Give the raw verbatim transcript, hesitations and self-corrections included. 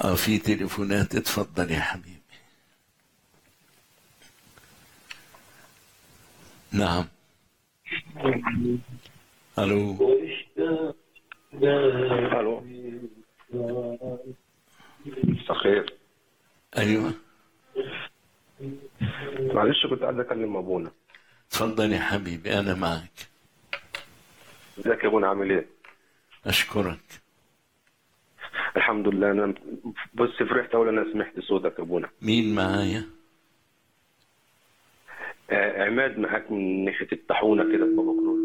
اه في تليفونات، اتفضل يا حبيبي. نعم. الو. الو، مساء الخير. ايوه معلش كنت عايز اكلم ابونا. اتفضل يا حبيبي، انا معك. ازيك يا ابونا، عامل ايه؟ اشكرك. الحمد لله. انا بص فرحت اول انا سمعت صوتك يا ابونا. مين معايا؟ آه، عماد معاك من ناحيه الطاحونه كده في بابا كنور.